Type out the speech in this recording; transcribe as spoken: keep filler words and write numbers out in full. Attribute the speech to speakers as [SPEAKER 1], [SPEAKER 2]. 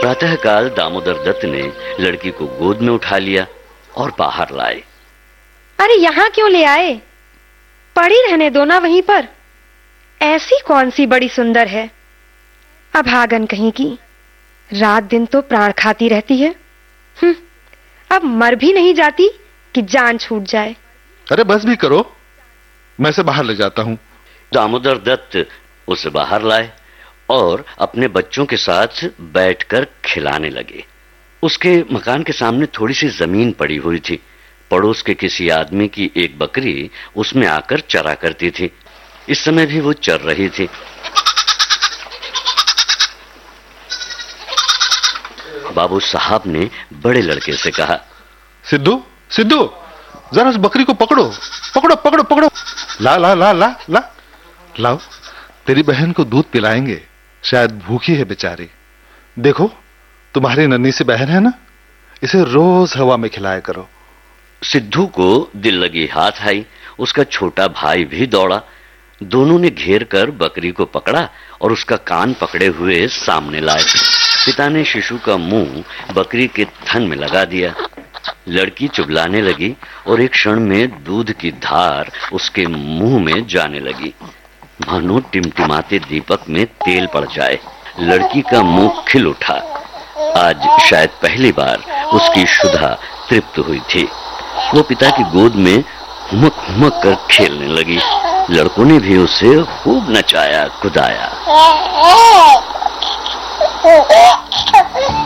[SPEAKER 1] प्रातःकाल दामोदर दत्त ने लड़की को गोद में उठा लिया और बाहर लाए।
[SPEAKER 2] अरे यहाँ क्यों ले आए? पड़ी रहने दो ना वहीं पर। ऐसी कौन सी बड़ी सुंदर है? अभागन कहीं की, रात दिन तो प्राण खाती रहती है। हम्म, अब मर भी नहीं जाती कि जान छूट जाए।
[SPEAKER 3] अरे बस भी करो, मैं से बाहर ले जाता हूं।
[SPEAKER 1] दामोदर दत्त उसे बाहर लाए और अपने बच्चों के साथ बैठकर खिलाने लगे। उसके मकान के सामने थोड़ी सी जमीन पड़ी हुई थी। पड़ोस के किसी आदमी की एक बकरी उसमें आकर चरा करती थी। इस समय भी वो चर रही थी। बाबू साहब ने बड़े लड़के से कहा,
[SPEAKER 3] सिद्धू सिद्धू, जरा उस बकरी को पकड़ो पकड़ो पकड़ो पकड़ो। ला ला ला ला ला लाओ, तेरी बहन को दूध पिलाएंगे, शायद भूखी है बेचारी। देखो तुम्हारी नन्ही सी बहन है ना, इसे रोज हवा में खिलाया करो।
[SPEAKER 1] सिद्धू को दिल लगी हाथ आई। उसका छोटा भाई भी दौड़ा। दोनों ने घेर कर बकरी को पकड़ा और उसका कान पकड़े हुए सामने लाए। पिता ने शिशु का मुंह बकरी के थन में लगा दिया। लड़की चुबलाने लगी और एक क्षण में दूध की धार उसके मुंह में जाने लगी, मानो टिमटिमाते दीपक में तेल पड़ जाए। लड़की का मुंह खिल उठा। आज शायद पहली बार उसकी क्षुधा तृप्त हुई थी। वो पिता की गोद में हुमक हुमक कर खेलने लगी। लड़कों ने भी उसे खूब नचाया कुदाया।